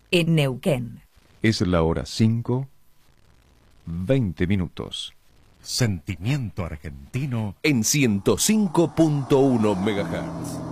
en Neuquén. Es la hora 5:20. Sentimiento argentino En 105.1 MHz.